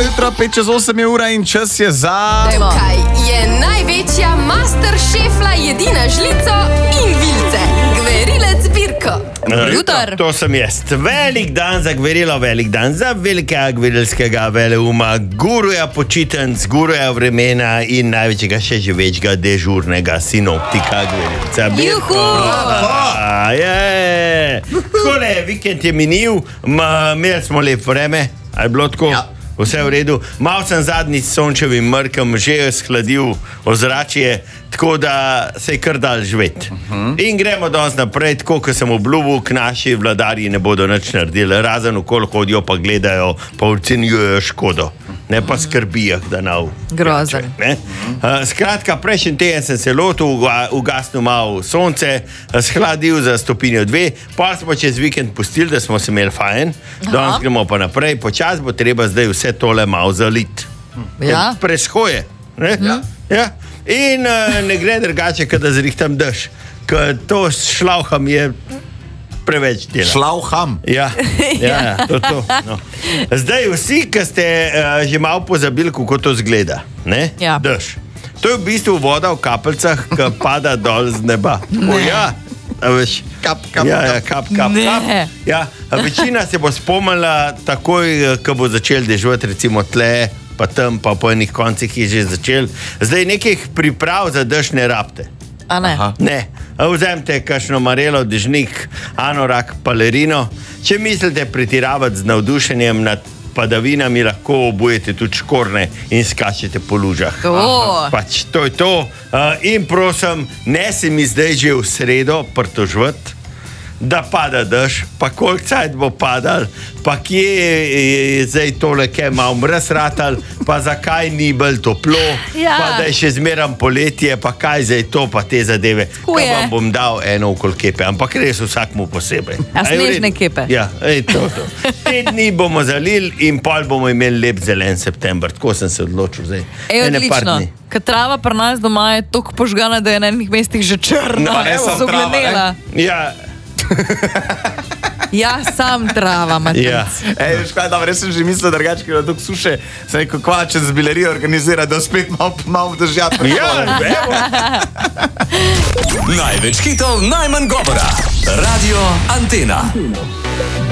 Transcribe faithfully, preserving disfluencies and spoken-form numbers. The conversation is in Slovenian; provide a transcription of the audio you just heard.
Dobro jutro, pet čez osem je ura in čas je za... Kaj je največja master šefla jedina žlico in vilce? Gverilec Birko. Jutr. To sem jaz. Velik dan za gverilo, velik dan za velikega gverilskega veleuma, guruja počitenc, guruja vremena in največjega še živečega dežurnega sinoptika gverilca Birko. Juhu! Je. Kole, vikend je minil, imeli smo lep vreme, a je bilo tako? Ja. Vse v redu. Mal sem zadnjič sončevim mrkem že shladil ozračje, tako da se je kar dal živeti. Uh-huh. In gremo danes naprej, tako kot sem obljubil, k naši vladarji ne bodo nič naredili, razen okoli hodijo pa gledajo, pa ocenjujejo škodo. Ne pa skrbijo, da nav. Grozen. Uh, skratka, prejšnji teden sem se lotil, ugasnil malo sonce, shladil za stopinjo dve, pa smo čez vikend pustili, da smo se imeli fajn, danes gremo pa naprej, počas bo treba zdaj vse tole malo zalit. Ja. Preshoje. Ne? Ja. Ja. In uh, ne gre drugače, kad da zrihtam dež, ker to šlauham je preveč dela. Šlauham? Ja, ja, ja to, to. No. Zdaj vsi, ki ste uh, že malo pozabili, kako to zgleda, ne? Ja. Dež. To je v bistvu voda v kapljicah, ki pada dol z neba. O, ja. A veš, Kap, kap, ja, kap. ja, kap, kap, Ne. kap. Ja, a večina se bo spomnila takoj, ko bo začel deževati, recimo tle, pa tam, pa po enih koncih je že začel. Zdaj nekih priprav za dež ne rabite. A ne? Aha. Ne, vzemite kakšno marelo, dežnik, anorak, palerino. Če mislite pretiravati z navdušenjem nad padavinami, lahko obujete tudi škorne in skačete po lužah. O. Pač to je to. Uh, in prosim, ne se mi zdaj že v sredo pritožvati, da pada dež, pa koliko cajt bo padal, pa kje je, je zdaj tole, kaj malo mraz ratal, pa zakaj ni bolj toplo, Ja. pa da je še zmeram poletje, pa kaj zdaj to, pa te zadeve. Tako Kaj je. vam bom dal eno okoli kepe, ampak res vsakmu posebej. A je v redu? snežne kepe? Ja, ej, to, to. Te dni bomo zalili in pol bomo imeli lep zelen september, tako sem se odločil zdaj. Ej, Ene par odlično. dni. Ker trava pri nas doma je toliko požgana, da je na enih mestih že črna. No, evo, zoglenela. Ja, Ja, sam trava, Matic. ja. Ej, veš kaj, dobro, jaz sem že mislil drugače, ker je tako suše, sem rekel, kva, če z bilerijo organizira, da spet malo, malo držati. Ja, evo. Največ hitov, najmanj govora. Radio Antena.